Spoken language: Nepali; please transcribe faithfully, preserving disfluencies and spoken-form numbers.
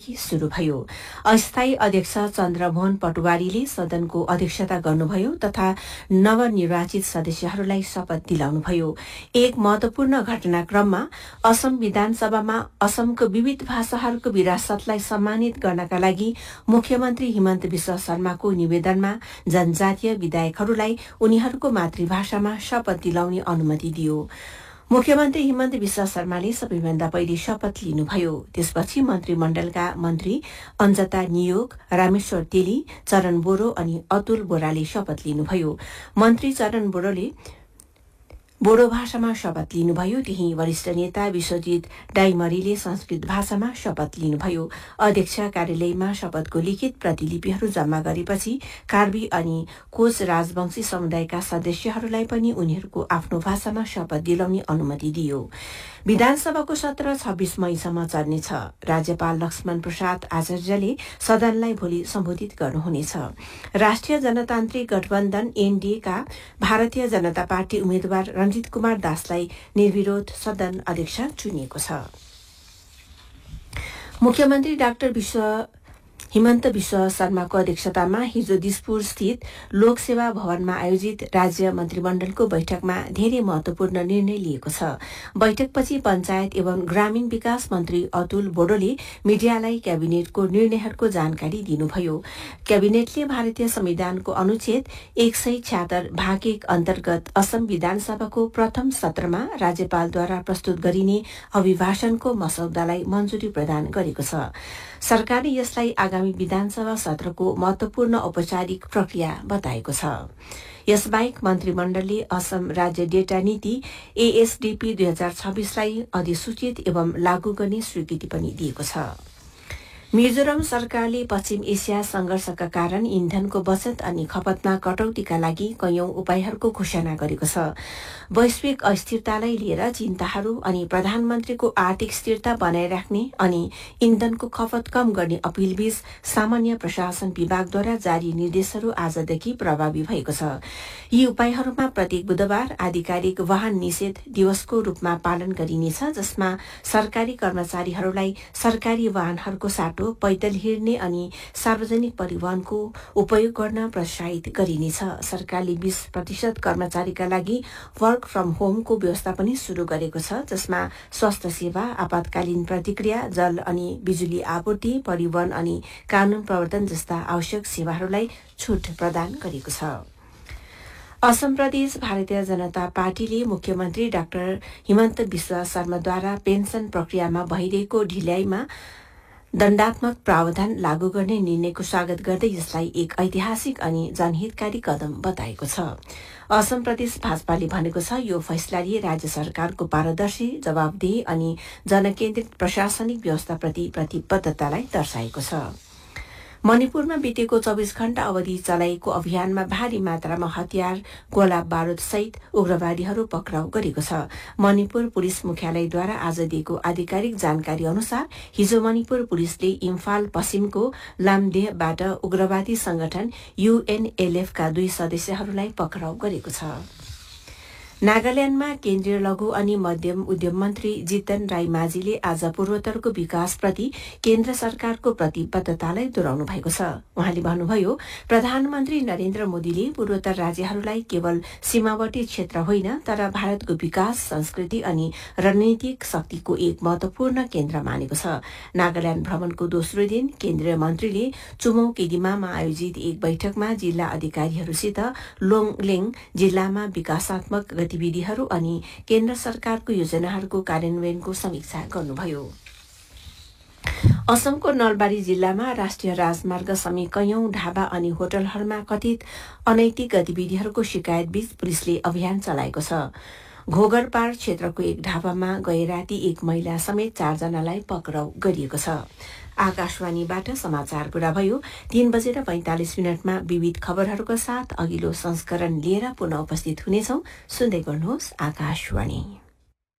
बजेदेखि शुरू भयो। अस्थायी अध्यक्ष चन्द्रमोहन पटवारीले सदनको अध्यक्षता गर्नुभयो तथा नवनिर्वाचित सदस्यहरूलाई शपथ दिलाउनुभयो। एक महत्वपूर्ण घटनाक्रममा असम विधानसभामा असमको विविध भाषाहरूको विरासतलाई सम्मानित गर्नका लागि मुख्यमन्त्री हिमन्त विश्व शर्माको निवेदनमा जनजातीय विधायकहरूलाई उनीहरूको मातृभाषामा शपथ दिलाउने अनुमति दियो। मुख्यमन्त्री हिमन्त विश्व शर्माले सबैभन्दा पहिले शपथ लिनुभयो। त्यसपछि मन्त्रीमण्डलका मन्त्री अञ्जता नियोग, रामेश्वर तेली, चरण बोरो अनि अतुल बोराले शपथ लिनुभयो। मन्त्री चरण बोरोले बोडो भाषामा शपथ लिनुभयो। त्यही वरिष्ठ नेता विश्वजित डाइमरीले संस्कृत भाषामा शपथ लिनुभयो। अध्यक्ष कार्यालयमा शपथको लिखित प्रतिलिपिहरू जम्मा गरेपछि कार्बी अनि कोच राजवंशी समुदायका सदस्यहरूलाई पनि उनीहरूको आफ्नो भाषामा शपथ दिलाउने अनुमति दियो। विधानसभाको सत्र छब्बीस मईसम्म चल्नेछ। राज्यपाल लक्ष्मण प्रसाद आचार्यले सदनलाई भोलि सम्बोधित गर्नुहुनेछ। राष्ट्रिय जनतान्त्रिक गठबन्धन एनडीएका भारतीय जनता पार्टी उम्मेद्वार रञ्जित कुमार दासलाई निर्विरोध सदन अध्यक्ष चुनिएको छ। मुख्यमन्त्री डाक्टर विश्व हिमन्त विश्व शर्माको अध्यक्षतामा हिजो दिसपुर स्थित लोकसेवा भवनमा आयोजित राज्य मन्त्रीमण्डलको बैठकमा धेरै महत्वपूर्ण निर्णय लिएको छ। बैठकपछि पञ्चायत एवं ग्रामीण विकास मन्त्री अतुल बोडोले मिडियालाई क्याबिनेटको निर्णयहरूको जानकारी दिनुभयो। क्याबिनेटले भारतीय संविधानको अनुच्छेद एक सय छ्यात्तर भाग एक अन्तर्गत असम विधानसभाको प्रथम सत्रमा राज्यपालद्वारा प्रस्तुत गरिने अभिभाषणको मसौदालाई मञ्जुरी प्रदान गरेको छ। सरकारले यसलाई आगामी विधानसभा सत्रको महत्वपूर्ण औपचारिक प्रक्रिया बताएको छ। यसबाहेक मन्त्रीमण्डलले असम राज्य डेटा नीति एएसडीपी दुई हजार छब्बीसलाई अधिसूचित एवं लागू गर्ने स्वीकृति पनि दिएको छ। मिजोरम सरकारले पश्चिम एसिया संघर्षका कारण इन्धनको बचत अनि खपतमा कटौतीका लागि कैयौं उपायहरूको घोषणा गरेको छ। वैश्विक अस्थिरतालाई लिएर चिन्ताहरू अनि प्रधानमन्त्रीको आर्थिक स्थिरता बनाइराख्ने अनि इन्धनको खपत कम गर्ने अपीलबीच सामान्य प्रशासन विभागद्वारा जारी निर्देशहरू आजदेखि प्रभावी भएको छ। यी उपायहरूमा प्रत्येक बुधबार आधिकारिक वाहन निषेध दिवसको रूपमा पालन गरिनेछ, जसमा सरकारी कर्मचारीहरूलाई सरकारी वाहनहरूको साटो पैदल हिँड्ने अनि सार्वजनिक परिवहनको उपयोग गर्न प्रोत्साहित गरिनेछ। सरकारले बीस प्रतिशत कर्मचारीका लागि वर्क फ्रम होमको व्यवस्था पनि शुरू गरेको छ, जसमा स्वास्थ्य सेवा, आपतकालीन प्रतिक्रिया, जल अनि बिजुली आपूर्ति, परिवहन अनि कानून प्रवर्तन जस्ता आवश्यक सेवाहरूलाई छुट प्रदान गरेको छ। असम प्रदेश भारतीय जनता पार्टीले मुख्यमन्त्री डाक्टर हिमन्त विश्व शर्माद्वारा पेन्सन प्रक्रियामा भइरहेको ढिल्याइमा दण्डात्मक प्रावधान लागू गर्ने निर्णयको स्वागत गर्दै यसलाई एक ऐतिहासिक अनि जनहितकारी कदम बताएको छ। असम प्रदेश भाजपाले भनेको छ, यो फैसलाले राज्य सरकारको पारदर्शी, जवाबदेही अनि जनकेन्द्रित प्रशासनिक व्यवस्थाप्रति प्रतिबद्धतालाई दर्शाएको छ। मणिपुरमा बितेको चौबिस घण्टा अवधि चलाइएको अभियानमा भारी मात्रामा हतियार, गोला बारूद सहित उग्रवादीहरू पक्राउ गरेको छ। मणिपुर पुलिस मुख्यालयद्वारा आज दिएको आधिकारिक जानकारी अनुसार हिजो मणिपुर पुलिसले इम्फाल पश्चिमको लामदेहबाट उग्रवादी संगठन यूएनएलएफका दुई सदस्यहरूलाई पक्राउ गरेको छ। नागाल्याण्डमा केन्द्रीय लघु अनि मध्यम उद्यम मन्त्री जितन राई माझीले आज पूर्वोत्तरको विकासप्रति केन्द्र सरकारको प्रतिबद्धतालाई दोहोऱ्याउनु भएको छ। उहाँले भन्नुभयो, प्रधानमन्त्री नरेन्द्र मोदीले पूर्वोत्तर राज्यहरूलाई केवल सीमावर्ती क्षेत्र होइन तर भारतको विकास, संस्कृति अनि रणनीतिक शक्तिको एक महत्वपूर्ण केन्द्र मानेको छ। नागाल्याण्ड भ्रमणको दोस्रो दिन केन्द्रीय मन्त्रीले चुमौ केदिमामा आयोजित एक बैठकमा जिल्ला अधिकारीहरूसित लोङलेङ जिल्लामा विकासात्मक गतिविधिहरू अनि केन्द्र सरकारको योजनाहरूको कार्यान्वयनको समीक्षा गर्नुभयो। असमको नलबारी जिल्लामा राष्ट्रिय राजमार्ग समेत कैयौं ढाबा अनि होटलहरूमा कथित अनैतिक गतिविधिहरूको शिकायतबीच पुलिसले अभियान चलाएको छ। घोगरपार क्षेत्रको एक ढाबामा गए राति एक महिला समेत चारजनालाई पक्राउ गरिएको छ। आकाशवाणीबाट समाचार पूरा भयो। तीन बजेर पैंतालिस मिनटमा विविध खबरहरूका साथ अघिल्लो संस्करण लिएर पुनः उपस्थित हुनेछौं। सुन्दै गर्नुहोस् आकाशवाणी।